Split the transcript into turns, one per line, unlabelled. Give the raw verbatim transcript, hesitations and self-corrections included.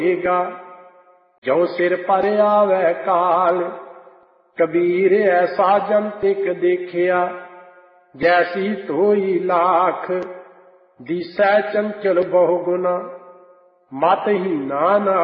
ਜੋ ਸਿਰ ਪਰ ਆਵੈ ਕਾਲ। ਕਬੀਰ ਐਸਾ ਜੰਤਿਕ ਦੇਖਿਆ, ਜੈਸੀ ਧੋਈ ਲਾਖ। ਦਿਸੈ ਚੰਚਲ ਬਹੁ ਗੁਣਾ, ਮਤਹੀਨਾ ਨਾ